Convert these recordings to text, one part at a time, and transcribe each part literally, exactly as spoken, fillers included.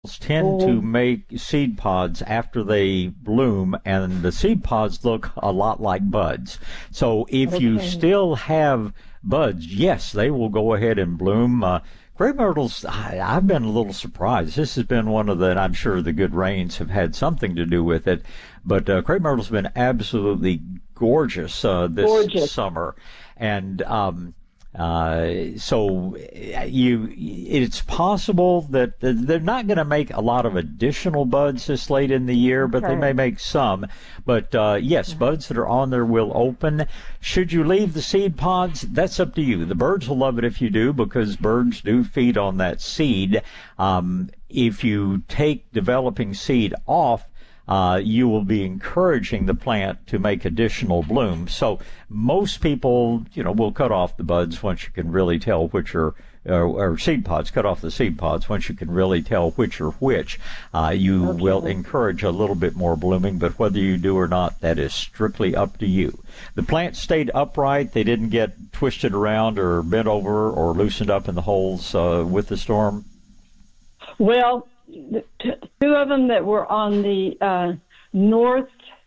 tend to make seed pods after they bloom, and the seed pods look a lot like buds. So if Okay. you still have buds, yes, they will go ahead and bloom. Uh, crepe myrtles, I, I've been a little surprised. This has been one of the, and I'm sure the good rains have had something to do with it, but uh, crepe myrtle's been absolutely gorgeous uh, this Gorgeous. summer. And um, Uh, so you, it's possible that they're not going to make a lot of additional buds this late in the year, but they Okay. may make some. But uh, yes, buds that are on there will open. Should you leave the seed pods? That's up to you. The birds will love it if you do, because birds do feed on that seed. Um, if you take developing seed off, Uh, you will be encouraging the plant to make additional blooms. So most people, you know, will cut off the buds once you can really tell which are, or, or seed pods, cut off the seed pods once you can really tell which are which. Uh, you Okay. will encourage a little bit more blooming, but whether you do or not, that is strictly up to you. The plants stayed upright. They didn't get twisted around or bent over or loosened up in the holes uh, with the storm. Well, the t- two of them that were on the uh, north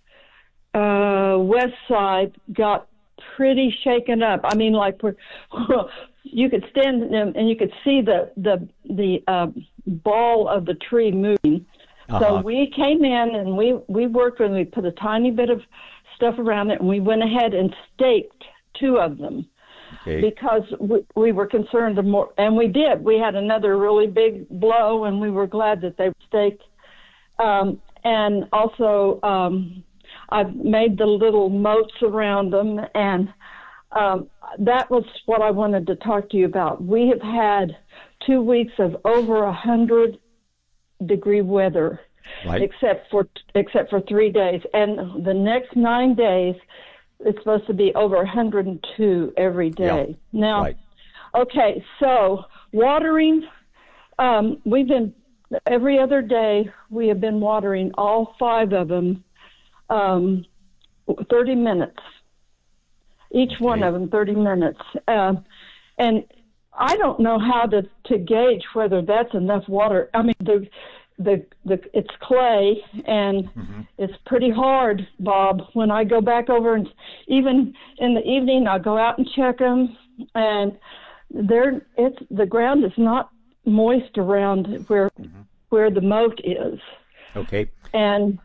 uh, west side got pretty shaken up. I mean, like we're, you could stand in them and you could see the the the uh, ball of the tree moving. Uh-huh. So we came in and we we worked with. We put a tiny bit of stuff around it, and we went ahead and staked two of them. Okay. Because we, we were concerned of more, and we did. We had another really big blow, and we were glad that they were staked. Um, and also, um, I've made the little moats around them, and um, that was what I wanted to talk to you about. We have had two weeks of over a hundred degree weather, Right. except for except for three days, and the next nine days. It's supposed to be over one hundred two every day. Yeah, now, right. Okay, so watering, um, we've been, every other day, we have been watering all five of them um, thirty minutes. Each Okay. one of them, thirty minutes. Um, and I don't know how to, to gauge whether that's enough water. I mean, the The, the it's clay, and Mm-hmm. it's pretty hard, Bob. When I go back over, and even in the evening, I'll go out and check them, and they're it's the ground is not moist around where Mm-hmm. where the moat is, Okay. and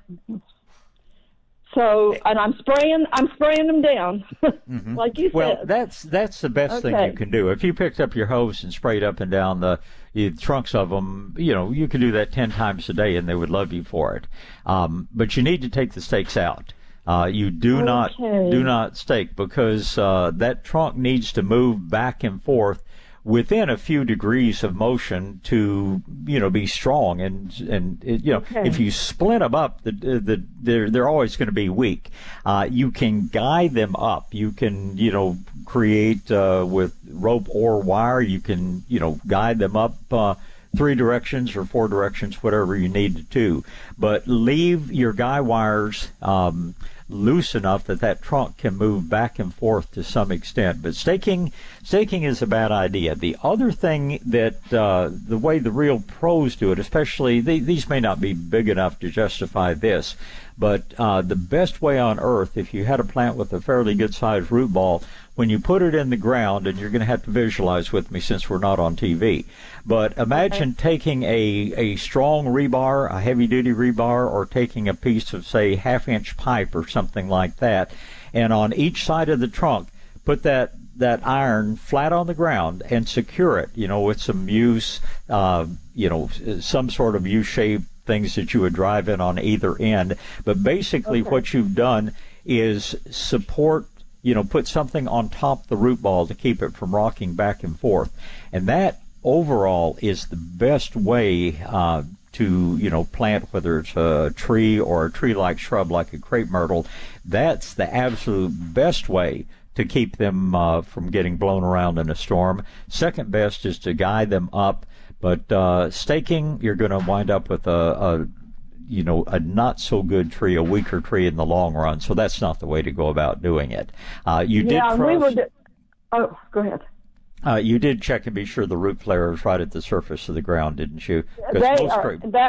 so and I'm spraying I'm spraying them down, Mm-hmm. like you Well, said. that's that's the best thing Okay. you can do. If you picked up your hose and sprayed up and down the, the trunks of them, you know, you could do that ten times a day, and they would love you for it. Um, but you need to take the stakes out. Uh, you do not Okay. do not stake, because uh, that trunk needs to move back and forth within a few degrees of motion to, you know, be strong. And and it, you know, Okay. if you split them up, the the they're they're always going to be weak. Uh, you can guide them up. You can, you know, create uh, with rope or wire. You can, you know, guide them up uh, three directions or four directions, whatever you need to do. But leave your guy wires Um, loose enough that that trunk can move back and forth to some extent. But staking staking is a bad idea. The other thing that uh, the way the real pros do it, especially they, these may not be big enough to justify this, but uh, the best way on earth, if you had a plant with a fairly good-sized root ball, when you put it in the ground, and you're going to have to visualize with me since we're not on T V, but imagine okay. taking a, a strong rebar, a heavy-duty rebar, or taking a piece of, say, half-inch pipe or something like that, and on each side of the trunk, put that, that iron flat on the ground and secure it, you know, with some use, uh, you know, some sort of U-shaped things that you would drive in on either end. But basically okay. what you've done is support, you know, put something on top of the root ball to keep it from rocking back and forth. And that overall is the best way uh, to, you know, plant, whether it's a tree or a tree-like shrub like a crepe myrtle. That's the absolute best way to keep them uh, from getting blown around in a storm. Second best is to guide them up. But uh, staking, you're going to wind up with a, a you know, a not so good tree, a weaker tree in the long run. So that's not the way to go about doing it. Uh, you yeah, did. we were. Oh, go ahead. Uh, you did check and be sure the root flare is right at the surface of the ground, didn't you? 'Cause They most are, cra- that